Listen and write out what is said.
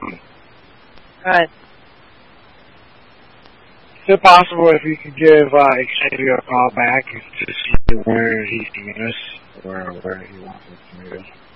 Right. Is it possible if you could give Xavier a call back to see where he's going to meet us, or where he wants us to meet us?